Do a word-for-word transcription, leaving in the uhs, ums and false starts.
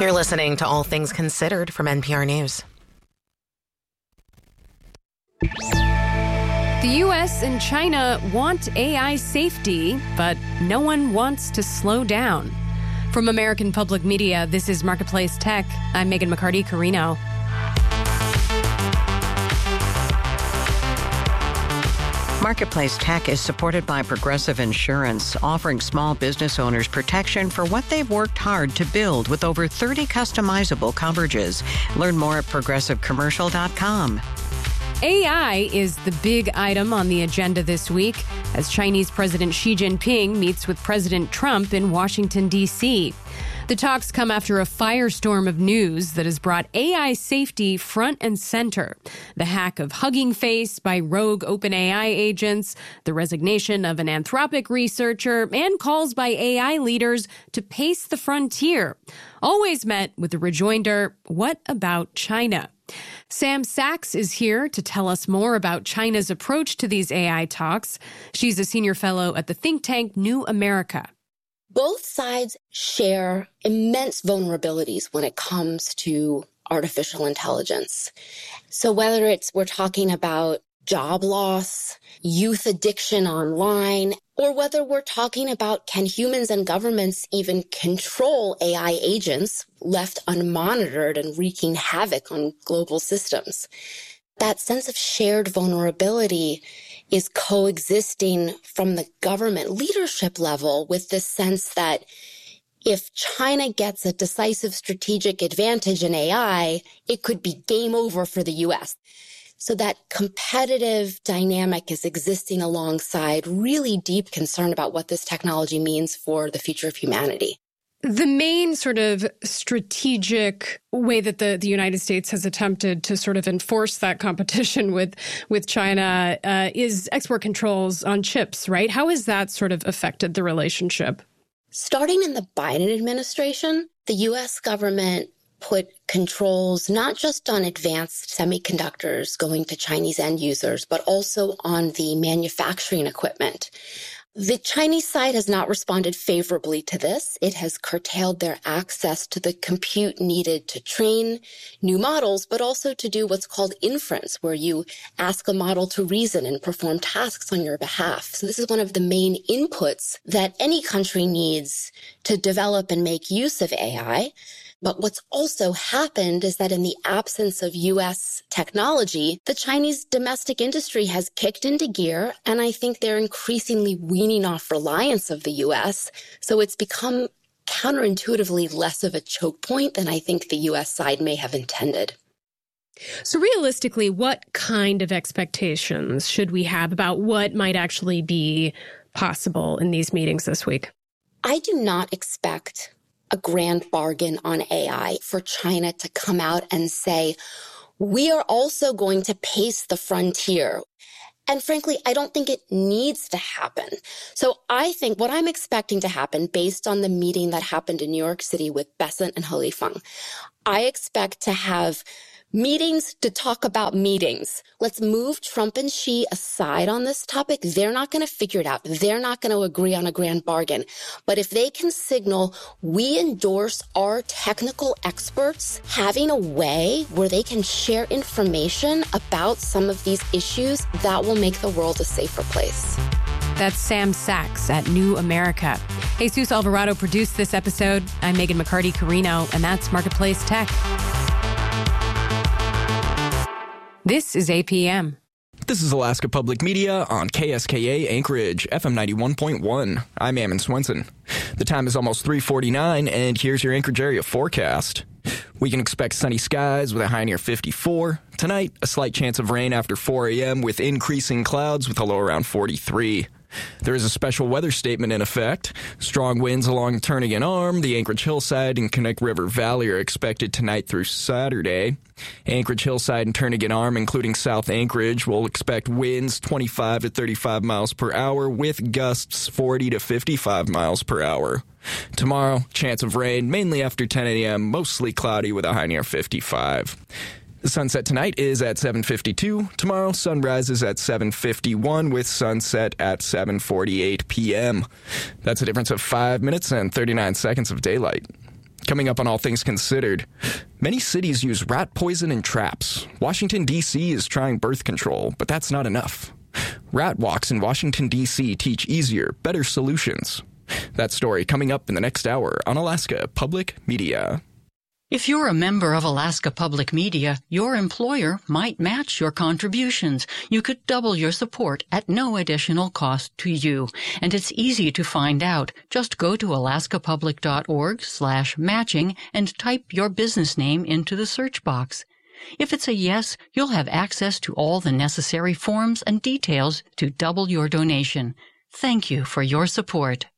You're listening to All Things Considered from N P R News. The U S and China want A I safety, but no one wants to slow down. From American Public Media, this is Marketplace Tech. I'm Megan McCarty-Carino. Marketplace Tech is supported by Progressive Insurance, offering small business owners protection for what they've worked hard to build with over thirty customizable coverages. Learn more at progressive commercial dot com. A I is the big item on the agenda this week as Chinese President Xi Jinping meets with President Trump in Washington, D C. The talks come after a firestorm of news that has brought A I safety front and center. The hack of Hugging Face by rogue OpenAI agents, the resignation of an Anthropic researcher, and calls by A I leaders to pace the frontier. Always met with the rejoinder, what about China? Sam Sachs is here to tell us more about China's approach to these A I talks. She's a senior fellow at the think tank New America. Both sides share immense vulnerabilities when it comes to artificial intelligence. So whether it's we're talking about job loss, youth addiction online, or whether we're talking about can humans and governments even control A I agents left unmonitored and wreaking havoc on global systems. That sense of shared vulnerability is coexisting from the government leadership level with this sense that if China gets a decisive strategic advantage in A I, it could be game over for the U S. So that competitive dynamic is existing alongside really deep concern about what this technology means for the future of humanity. The main sort of strategic way that the, the United States has attempted to sort of enforce that competition with, with China uh, is export controls on chips, right? How has that sort of affected the relationship? Starting in the Biden administration, the U S government put controls not just on advanced semiconductors going to Chinese end users, but also on the manufacturing equipment. The Chinese side has not responded favorably to this. It has curtailed their access to the compute needed to train new models, but also to do what's called inference, where you ask a model to reason and perform tasks on your behalf. So this is one of the main inputs that any country needs to develop and make use of A I. But what's also happened is that in the absence of U S technology, the Chinese domestic industry has kicked into gear, and I think they're increasingly weaning off reliance of the U S. So it's become counterintuitively less of a choke point than I think the U S side may have intended. So realistically, what kind of expectations should we have about what might actually be possible in these meetings this week? I do not expect a grand bargain on A I for China to come out and say, we are also going to pace the frontier. And frankly, I don't think it needs to happen. So I think what I'm expecting to happen based on the meeting that happened in New York City with Bessent and He Lifeng, I expect to have meetings to talk about meetings. Let's move Trump and Xi aside on this topic. They're not going to figure it out. They're not going to agree on a grand bargain. But if they can signal, we endorse our technical experts having a way where they can share information about some of these issues, that will make the world a safer place. That's Sam Sachs at New America. Jesus Alvarado produced this episode. I'm Megan McCarty-Carino, and that's Marketplace Tech. This is A P M. This is Alaska Public Media on K S K A Anchorage, F M ninety-one point one. I'm Ammon Swenson. The time is almost three forty-nine, and here's your Anchorage area forecast. We can expect sunny skies with a high near fifty-four. Tonight, a slight chance of rain after four a.m. with increasing clouds with a low around forty-three. There is a special weather statement in effect. Strong winds along Turnagain Arm, the Anchorage Hillside, and Connect River Valley are expected tonight through Saturday. Anchorage Hillside and Turnagain Arm, including South Anchorage, will expect winds twenty-five to thirty-five miles per hour with gusts forty to fifty-five miles per hour. Tomorrow, chance of rain, mainly after ten a.m., mostly cloudy with a high near fifty-five. The sunset tonight is at seven fifty-two. Tomorrow, sunrise is at seven fifty-one with sunset at seven forty-eight p.m. That's a difference of five minutes and thirty-nine seconds of daylight. Coming up on All Things Considered, many cities use rat poison in traps. Washington, D C is trying birth control, but that's not enough. Rat walks in Washington, D C teach easier, better solutions. That story coming up in the next hour on Alaska Public Media. If you're a member of Alaska Public Media, your employer might match your contributions. You could double your support at no additional cost to you. And it's easy to find out. Just go to alaskapublic.org slash matching and type your business name into the search box. If it's a yes, you'll have access to all the necessary forms and details to double your donation. Thank you for your support.